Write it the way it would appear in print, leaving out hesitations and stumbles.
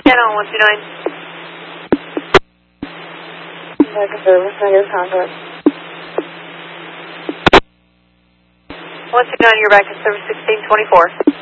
on 129. American Service, negative contact. 129, you're back in service 1624.